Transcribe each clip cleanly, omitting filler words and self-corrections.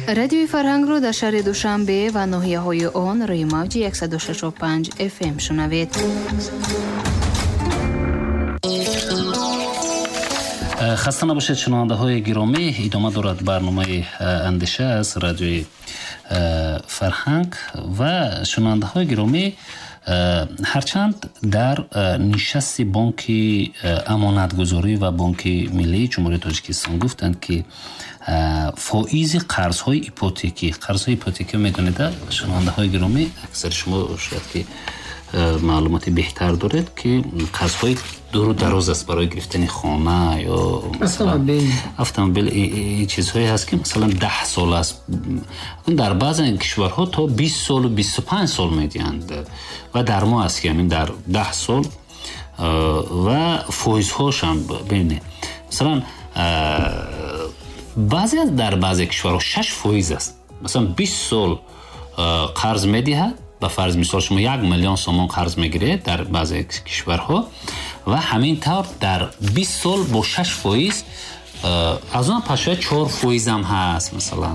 радиои Фарҳангро дар шаҳри Душанбе ва ноҳияҳои он рӯи мавҷи 106.5 FM шунавед. хаста набошед шунавандаҳои гиромӣ. идома дорад барномаи андеша аз радиои Фарҳанг ва шунавандаҳои гиромӣ, ҳарчанд дар нишасти бонки амонатгузорӣ ва бонки миллии ҷумҳурии Тоҷикистон гуфтанд ки фоизи қарзҳои ипотекӣ медонида, шунавандаҳои гиромӣ, аксари шумо шояд ки маълумоти беҳтар доред ки қарзҳои дуру дароз аст барои гирифтани хона ё автомобил. чизҳое ҳаст ки масалан 10 сол аст, дар баъзе кишварҳо то 20 солу 25 сол медиҳанд ва дар мо аст ки ҳамин дар 10 сол ва фоизҳошам бибинед. масалан дар баъзе кишварҳо 6 фоиз аст. масалан 20 сол қарз медиҳад, ба фарз мисол шумо 1 миллион сомон қарз мегиред дар баъзе кишварҳо ва ҳамин тавр дар 20 сол бо 6 фоиз, аз он пас шояд 4 фоиз ҳам ҳаст масалан,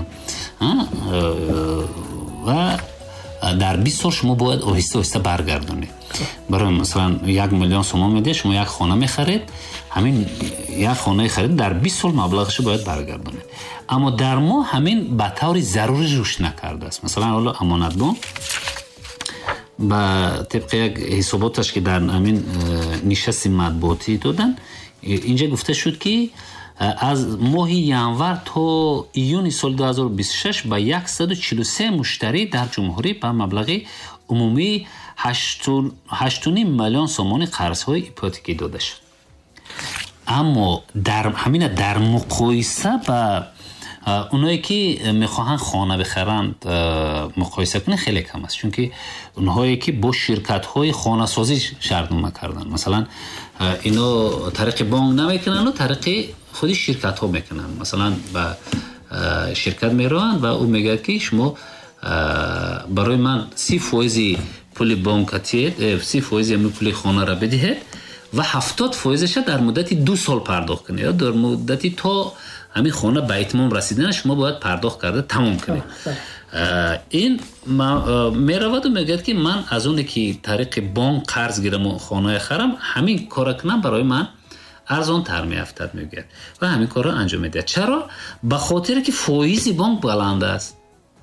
ва дар 20 сол шумо бояд оҳиста оҳиста баргардонед. барои масалан 1 миллион сомон медиҳед, шумо як хона мехаред, ҳамин як хонаи харид дар 20 сол маблағашо бояд баргардонед. аммо дар мо ҳамин ба таври зарури рушд накардааст. масалан ҳоло амонатбонк ба тибқи як ҳисоботаш ки дар ҳамин нишасти матбуотӣ додан, инҷа гуфта шуд ки аз моҳи январ то июни соли 2026 ба 143 муштарӣ дар ҷумҳурӣ ба маблағи умумии 8.5 миллион сомони қарзҳои ипотекӣ дода шуд. аммо ҳамина дар муқоиса ба اونایی که میخواهند خانه بخرند مقایسه کنه خیلی کم است، چون که اونهایی که با شرکت های خانه سازی شرطنامه کردن، مثلا اینا طریق بانک نمیکنن و طریق خود شرکت ها میکنن. مثلا با شرکت میروند و او میگه که شما برای من 30% پول بانکاتیت 30% پول خانه را بدهید و 70%ش در مدت 2 سال پرداخت کنید، یا در مدتی تا همین خانه به اتمام رسیدن شما باید پرداخت کرده تمام کنید. این میرود و میگه که من از اونی که طریق بانک قرض گیرم و خانه خرم، همین کار کنم برای من ارزان تر میافتد میگه و همین کار را انجام میده. چرا؟ به خاطر که فایز بانک بلند است.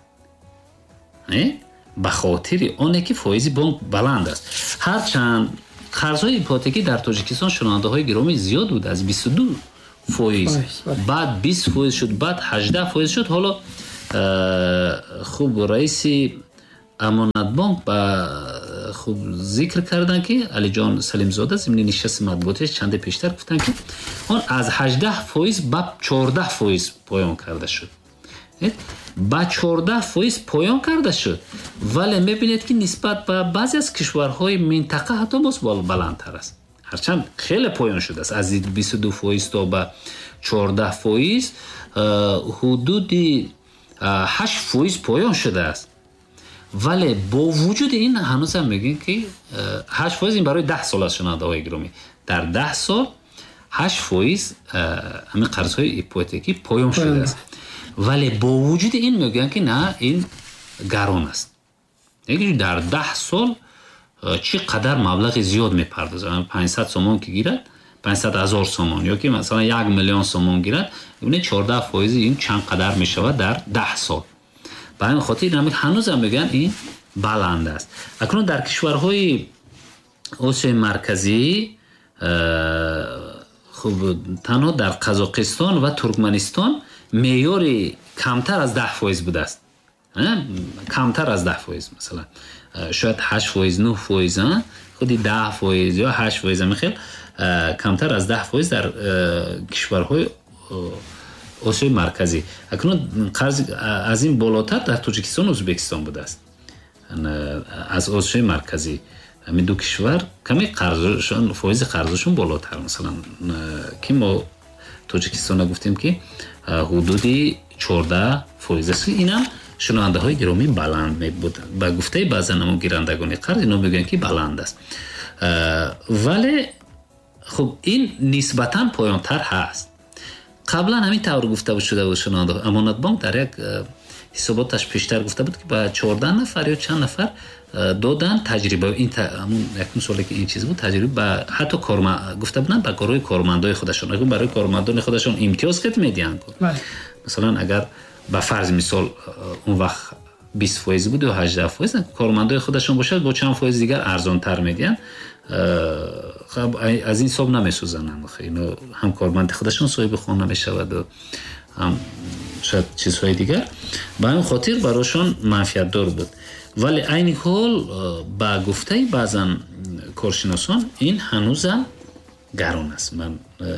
به خاطر اونی که فایز بانک بلند است. هرچند قرضهای ایپوتکی در تاجیکستان شنونده های گرامی زیاد بود، از 22 فایز بعد 20 فایز شد، بعد 18 فایز شد. حالا خوب رئیس امانت بانک با خوب ذکر کردن که علی جان سلیم زاده ضمن نشست مطبوعاتش چند پیشتر گفتن که اون از 18 فایز به 14 فایز پایان کرده شد. با 14 فایز پایان کرده شد، ولی میبینید که نسبت به بعضی از کشورهای منطقه حتی باز بلندتر است. هرچند خیلی پایان شده است، از 22 فایز تا به 14 فایز حدود 8 فایز پایان شده است. ولی با وجود این هنوز هم میگین که 8 فایز این برای 10 سال است. شنونده های گرامی، در 10 سال 8 فایز همین قرضهای ایپوتکی پایان شده است. ولی با وجود این میگن که نه، این گران است. یعنی در 10 سال چقدر مبلغ زیاد میپردازن. 500 سومون که گیرد، 500,000 سومون، یا که مثلا 1 میلیون سومون گیرد، ببینید 14 فایز این چند قدر میشود در 10 سال. به این خاطر هنوز هم میگن این بلند است. اکنون در کشورهای آسیای مرکزی، خب تنها در قزاقستان و ترکمنستان معیاری کمتر از 10 فایز بوده است. کمتر از 10 فایز، مثلا شاید 8 فایز 9 فایز، خودی 10 فایز یا 8 فایز میخواد کمتر از 10 فایز در کشورهای آسیای مرکزی. اکنون قرض از این بالاتر در تاجیکستان و ازبکستان بوده است. از آسیای مرکزی همین دو کشور کمی قرضشون، فایز قرضشون بالاتر. مثلا که ما تاجیکستان گفتیم که حدودی 14 فایز است. اینم شنونده های گرامی بلند می بود. با گفته بعضی نمو گیرندگان قرض اینا میگن که بلند است. ولی خب این نسبتاً پایانتر هست. قبلا همین طور گفته شده بود شنونده امانت بانک در یک حساباتش پیشتر گفته بود که با 14 نفر یا چند نفر دادن تجربه این همون یک سالی که این چیز بود تجربه با حتی گفته بودن با گروه کارمندای خودشون اگه برای کارمندان خودشون امتیاز که میدین مثلا اگر با فرض مثال اون وقت 20% بود و 18% کارمندای خودشون باشد با چند فایز دیگر ارزان تر میدین خب از این حساب نمیسوزنن اینا هم کارمند خودشون صاحب خونه میشود و هم شاید چیزهای دیگر با این خاطر براشون منفعت دار بود ولی عین حال با گفته بعضا کارشناسان این هنوزم گران است. من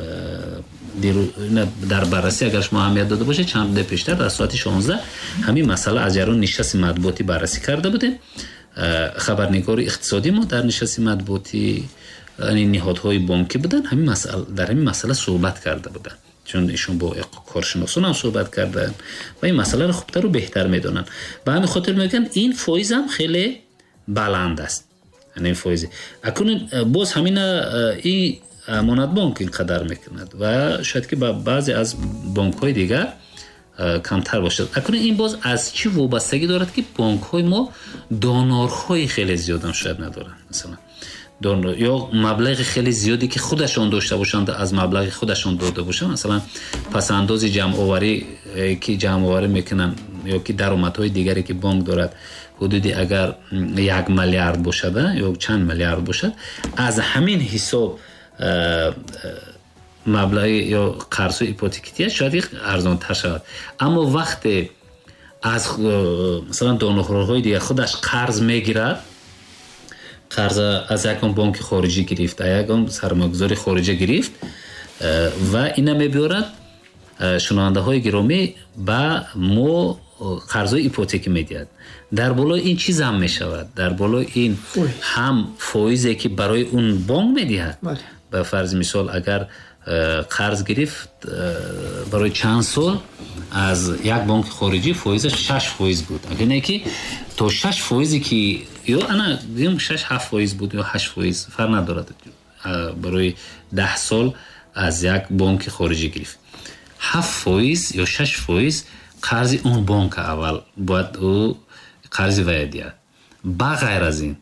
در بررسی اگر شما اهمیت داده باشه چند دقیقه پیشتر در ساعت 16 همین مسئله از جریان نشست مطبوعاتی بررسی کرده بودیم. خبرنگار اقتصادی ما در نشست مطبوعاتی یعنی نهادهای بانکی بودن همین مسئله در این مسئله صحبت کرده بودن چون ایشون با کارشناسان هم صحبت کردن و این مسئله رو خوبتر و بهتر میدونن. به همین خاطر میگن این فایز هم خیلی بلند است. یعنی این فایز اکنون باز همین این امانت بانک اینقدر میکند و شاید که با بعضی از بانک های دیگر کمتر باشد. اکنون این باز از چی وابستگی دارد که بانک های ما دانارهای خیلی زیاد هم شاید ندارن مثلا یا مبلغ خیلی زیادی که خودشون داشته باشند از مبلغ خودشون داده باشند مثلا پس انداز جمع آوری که جمع آوری میکنن یا که درآمدهای دیگری که بانک دارد حدودی اگر 1 میلیارد باشد یا چند میلیارد باشد از همین حساب مبلغ یا قرض ایپوتیکی شاید ارزان تر شود. اما وقتی از مثلا دانشگاه‌های دیگه خودش قرض میگیرد قرض از یک بانک خارجی گرفت یک سرمایه‌گذاری خارجی گرفت و اینا میبرد شنونده های گرامی با ما قرض ایپوتیکی میدهد. در بالای این چیز هم میشود در بالای این هم فایزی که برای اون بانک میدهد به فرض مثال اگر قرض گرفت برای چند سال از یک بانک خارجی فایزش 6% بود اگر نه که تو 6% که یا انا دیم 6-7% بود یا 8% فرق ندارد برای 10 سال از یک بانک خارجی گرفت 7% یا 6% قرض اون بانک اول باید او قرض ویدیه با غیر از این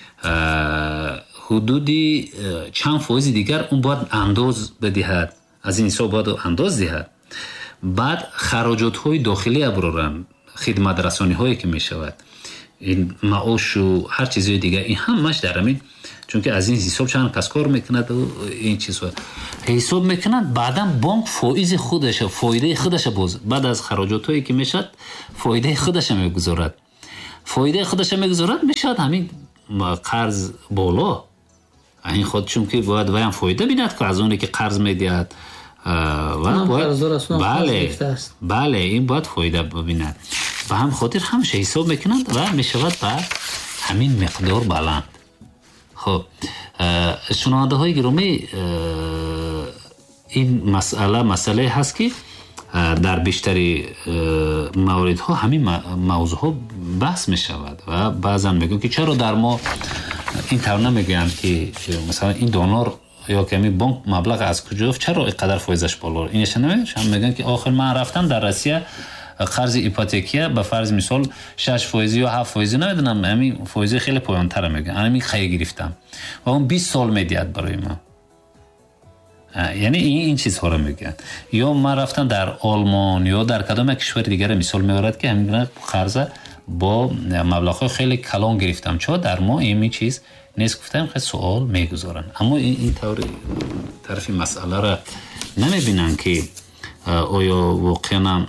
حدودی چند فایز دیگر اون باید انداز بدهد از این حساب باید انداز دهد بعد خراجات های داخلی ابرارن خدمت رسانی هایی که می شود این معاش و هر چیزی دیگه این همش در همین چون که از این حساب چند کس کار میکند و این چیزها حساب میکند بعدا بانک فایز خودش فایده خودش باز بعد از خراجات هایی که میشد فایده خودش میگذارد میشد همین قرض بالا این خود چون که باید ویم فایده بیند که از اونی که قرض میدهد و باید بله این باید فایده ببیند به هم خاطر همشه حساب میکنند و میشود به همین مقدار بلند. خب شنونده های گرامی این مسئله هست که در بیشتری مورد ها همین موضوع ها بحث می شود و بعضا میگن که چرا در ما این طور نمیگن که مثلا این دونار یا که همین بانک مبلغ از کجا چرا اینقدر فایزش بالا اینش نمیگن هم میگن که آخر من رفتم در روسیه قرض ایپوتیکیه به فرض مثال 6% یا 7% نمیدونم همین فایز خیلی پایین تر میگن همین خیلی گرفتم و اون 20 سال میدید برای ما یعنی این چیزها رو میگن یا من رفتم در آلمان یا در کدام کشور دیگر مثال میبرد که همین قرض با مبلغ خیلی کلان گرفتم چرا در ما این چیز نیست گفتم خیلی سوال میگذارن اما این طرف مسئله را نمیبینن که آیا واقعا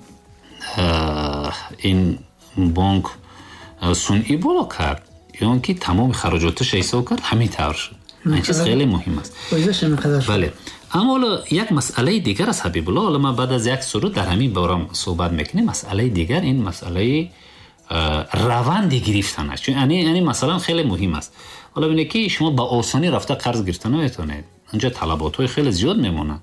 این بانک صنعی بالا کرد یا اینکه تمام خراجاتش حساب کرد همین طور شد این چیز خیلی مهم است. بله اما حالا یک مسئله دیگر از حبیب الله حالا ما بعد از یک سرود در همین بارم صحبت میکنیم مسئله دیگر این مسئله روند گرفتن است چون یعنی مثلا خیلی مهم است. حالا ببینید که شما با آسانی رفته قرض گرفتن نمیتونید اونجا طلبات خیلی زیاد میمونن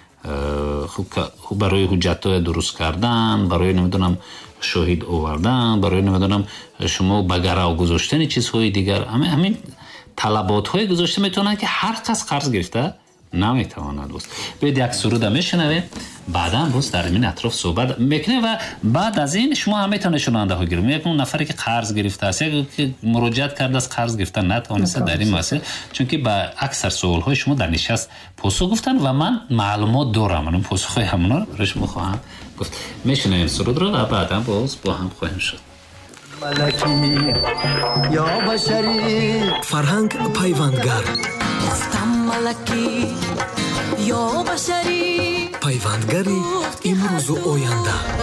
خب برای حجت درست کردن برای نمیدونم شاهد آوردن برای نمیدونم شما بگرا گذاشتن چیزهای دیگر همین طلبات های گذاشته میتونن که هر کس قرض گرفته наметавонад буд. Бед як суруда мешунавед, баъдан буз дар ин атроф суҳбат мекунем ва баъд аз ин шумо ҳам метавонед нишонадандаҳо гирем. Як нафаре ки қарз гирифтааст, як ки муроҷиат кардааст қарз гирифта натавониста дар ин масъала, чунки ба аксар суолҳои шумо дар нишаст посух гуфтанд ва ман маълумот дорам. Ман посухҳои ҳамонро барои шумо хоҳам гуфт. Мешунавем сурудро ва баъдан боз бо ҳам хоҳем шуд. ملکی یا بشری فرهنگ پیوندگر گفتم ملکی یا بشری پیوندگری امروز و آینده